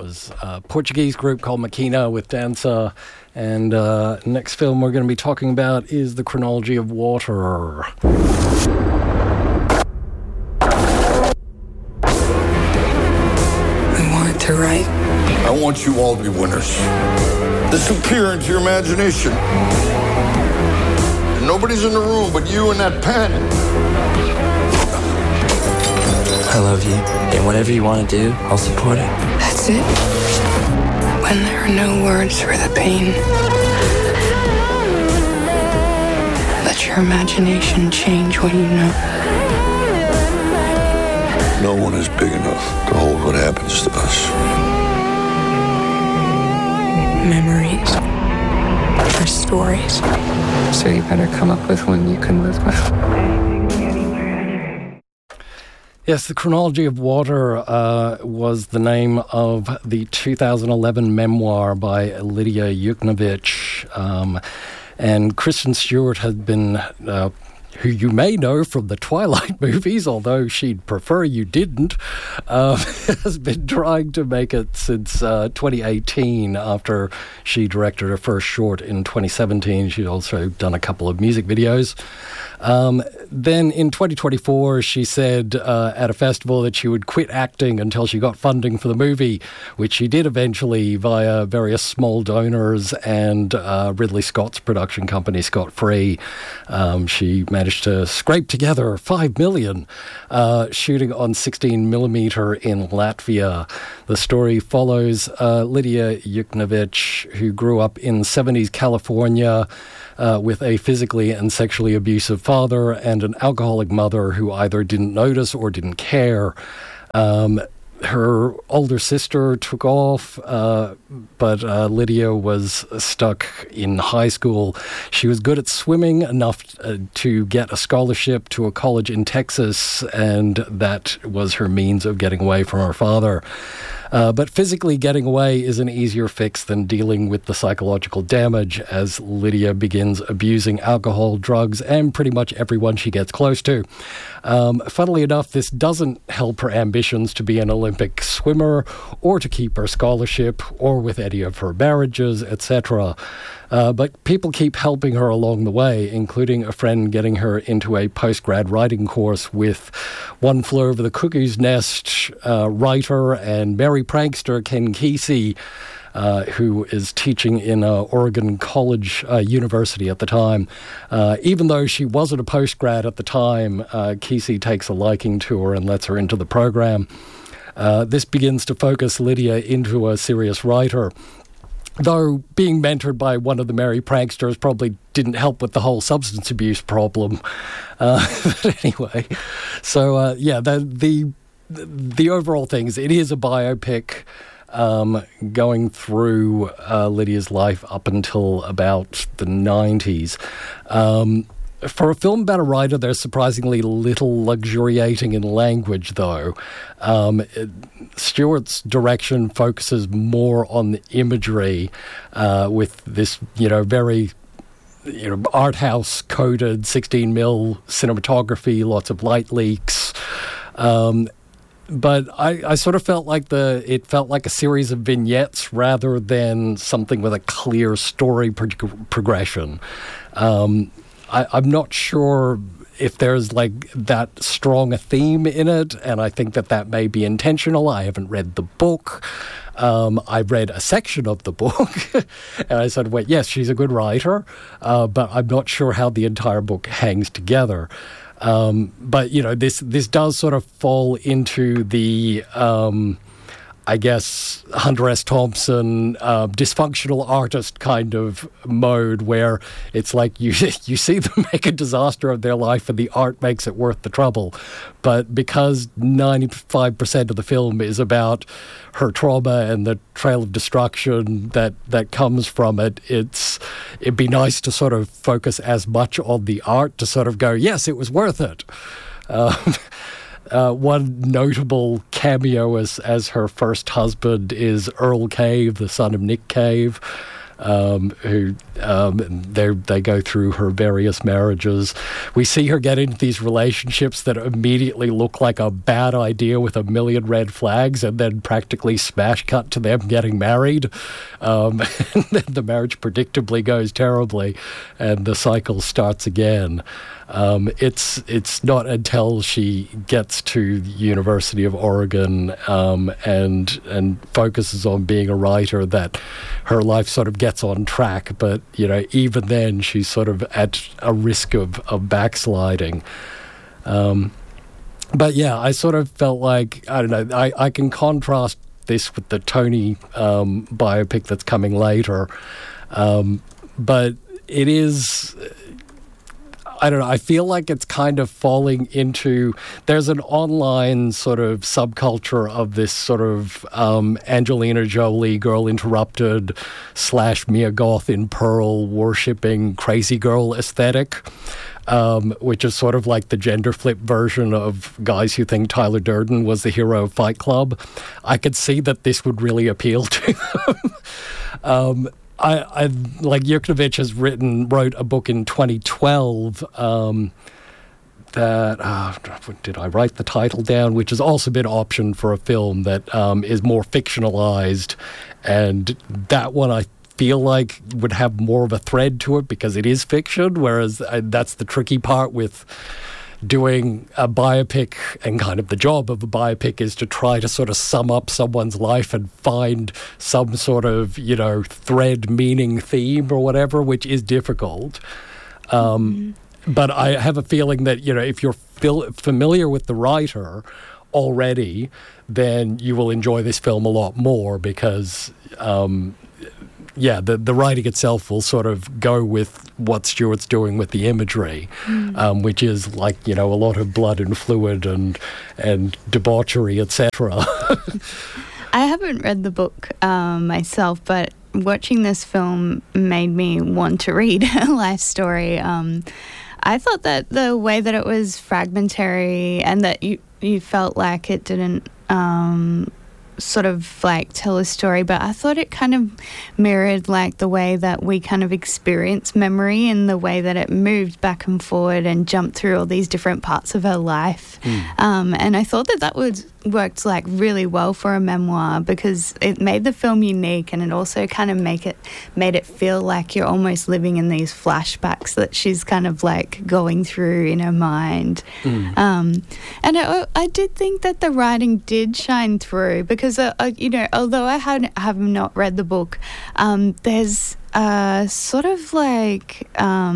was a Portuguese group called Makina with Dancer. And next film we're going to be talking about is The Chronology of Water. I wanted to write. I want you all to be winners. Disappear into your imagination. And nobody's in the room but you and that pen. I love you, and whatever you want to do, I'll support it. That's it. When there are no words for the pain, let your imagination change what you know. No one is big enough to hold what happens to us. Memories are stories. So you better come up with one you can live with. Yes, The Chronology of Water was the name of the 2011 memoir by Lydia Yuknavitch. And Kristen Stewart had been, who you may know from the Twilight movies, although she'd prefer you didn't, has been trying to make it since 2018 after she directed her first short in 2017. She'd also done a couple of music videos. Then in 2024, she said at a festival that she would quit acting until she got funding for the movie, which she did eventually via various small donors and Ridley Scott's production company, Scott Free. She managed to scrape together $5 million shooting on 16mm in Latvia. The story follows Lydia Yuknavitch, who grew up in 70s California, with a physically and sexually abusive father and an alcoholic mother who either didn't notice or didn't care. Her older sister took off, but Lydia was stuck in high school. She was good at swimming enough to get a scholarship to a college in Texas, and that was her means of getting away from her father. But physically getting away is an easier fix than dealing with the psychological damage as Lydia begins abusing alcohol, drugs, and pretty much everyone she gets close to. Funnily enough, this doesn't help her ambitions to be an Olympic swimmer or to keep her scholarship or with any of her marriages, etc. But people keep helping her along the way, including a friend getting her into a post-grad writing course with One Flew Over the Cuckoo's Nest writer and merry prankster Ken Kesey, who is teaching in Oregon College University at the time. Even though she wasn't a post-grad at the time, Kesey takes a liking to her and lets her into the program. This begins to focus Lydia into a serious writer. Though being mentored by one of the merry pranksters probably didn't help with the whole substance abuse problem. But anyway, so the overall thing is it is a biopic going through Lydia's life up until about the 90s. For a film about a writer, there's surprisingly little luxuriating in language, though. Stewart's direction focuses more on the imagery with this, very art house coded 16mm cinematography, lots of light leaks. But I sort of felt like it felt like a series of vignettes rather than something with a clear story progression. I'm not sure if there's like that strong a theme in it, and I think that may be intentional. I haven't read the book. I read a section of the book, and I said, well, yes, she's a good writer, but I'm not sure how the entire book hangs together. But, this does sort of fall into the... I guess Hunter S. Thompson, dysfunctional artist kind of mode where it's like you see them make a disaster of their life and the art makes it worth the trouble. But because 95% of the film is about her trauma and the trail of destruction that comes from it, it'd be nice to sort of focus as much on the art to sort of go, yes, it was worth it. One notable cameo as her first husband is Earl Cave, the son of Nick Cave. who they go through her various marriages. We see her get into these relationships that immediately look like a bad idea with a million red flags, and then practically smash cut to them getting married. And then the marriage predictably goes terribly, and the cycle starts again. It's not until she gets to the University of Oregon and focuses on being a writer that her life sort of gets on track. But, even then she's sort of at a risk of backsliding. But yeah, I sort of felt like, I don't know, I can contrast this with the Tony biopic that's coming later. But it is... I don't know, I feel like it's kind of falling into... There's an online sort of subculture of this sort of Angelina Jolie, Girl Interrupted / Mia Goth in Pearl worshipping crazy girl aesthetic, which is sort of like the gender flip version of guys who think Tyler Durden was the hero of Fight Club. I could see that this would really appeal to them. I like Yuknavitch wrote a book in 2012 that did I write the title down, which has also been optioned for a film that is more fictionalized, and that one I feel like would have more of a thread to it because it is fiction, whereas that's the tricky part with doing a biopic, and kind of the job of a biopic is to try to sort of sum up someone's life and find some sort of, thread, meaning, theme or whatever, which is difficult. But I have a feeling that, if you're familiar with the writer already, then you will enjoy this film a lot more because... the writing itself will sort of go with what Stewart's doing with the imagery, which is like, a lot of blood and fluid and debauchery, etc. I haven't read the book myself, but watching this film made me want to read a life story. I thought that the way that it was fragmentary and that you felt like it didn't... sort of like tell a story, but I thought it kind of mirrored like the way that we kind of experience memory and the way that it moved back and forward and jumped through all these different parts of her life. And I thought that worked like really well for a memoir because it made the film unique, and it also kind of made it feel like you're almost living in these flashbacks that she's kind of like going through in her mind. And I did think that the writing did shine through because although I have not read the book, there's sort of like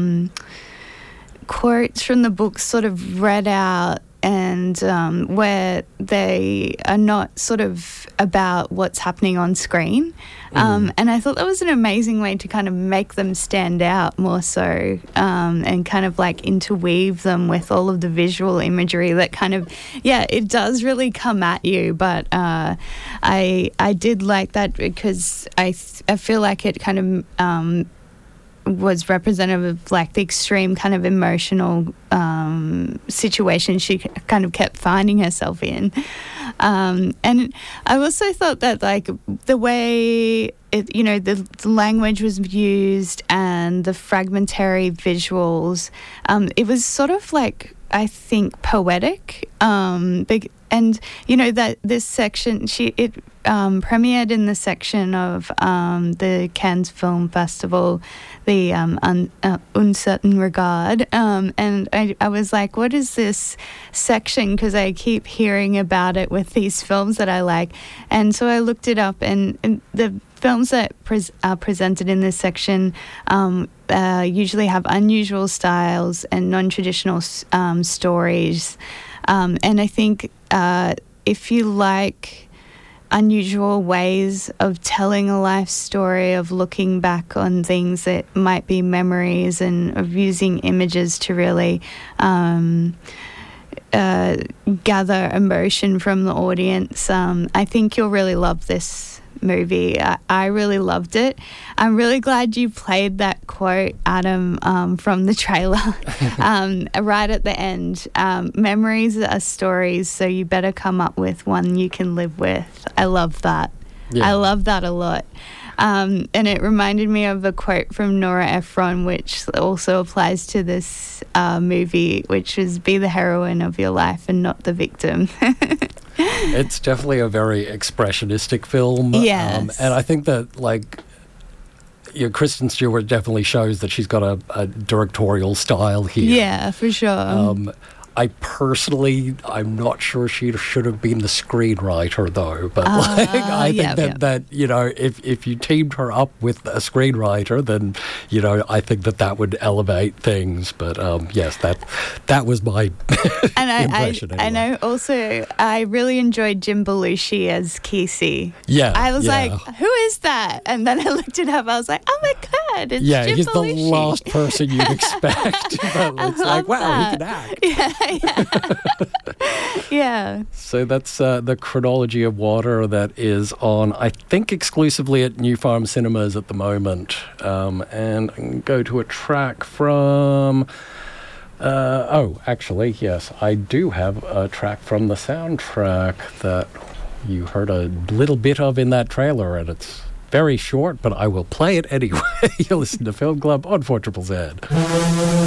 quotes from the book sort of read out, and where they are not sort of about what's happening on screen. And I thought that was an amazing way to kind of make them stand out more so, and kind of like interweave them with all of the visual imagery that kind of, it does really come at you. But I did like that because I feel like it kind of was representative of like the extreme kind of emotional situation she kind of kept finding herself in. And I also thought that like the way the language was used and the fragmentary visuals, it was sort of like, I think, poetic. And that this section, it premiered in the section of the Cannes Film Festival, the Uncertain Regard, and I was like, what is this section? Because I keep hearing about it with these films that I like, and so I looked it up, and the films that are presented in this section usually have unusual styles and non-traditional stories. And I think if you like unusual ways of telling a life story, of looking back on things that might be memories, and of using images to really gather emotion from the audience, I think you'll really love this movie. I really loved it. I'm really glad you played that quote, Adam, from the trailer right at the end. Memories are stories, so you better come up with one you can live with. I love that. I love that a lot. And it reminded me of a quote from Nora Ephron, which also applies to this movie, which is be the heroine of your life and not the victim. It's definitely a very expressionistic film. Yes. And I think that, like, Kristen Stewart definitely shows that she's got a directorial style here. Yeah, for sure. I'm not sure she should have been the screenwriter, though. But I think that if you teamed her up with a screenwriter, then I think that would elevate things. But yes, that was my impression. I know. Also, I really enjoyed Jim Belushi as Kesey. Yeah, I was like, who is that? And then I looked it up. I was like, oh my god, it's Jim he's Belushi. The last person you'd expect. But it's like, wow, he can act. Yeah. So that's the Chronology of Water that is on, I think, exclusively at New Farm Cinemas at the moment. And I can go to a track from... actually, yes, I do have a track from the soundtrack that you heard a little bit of in that trailer, and it's very short, but I will play it anyway. You listen to Film Club on 4ZZZ.